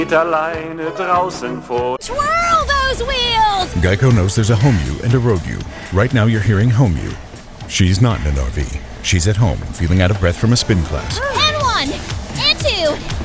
Alleine draußen vor. Twirl those wheels! Geico knows there's a home you and a road you. Right now you're hearing home you. She's not in an RV. She's at home, feeling out of breath from a spin class. And 1, and 2,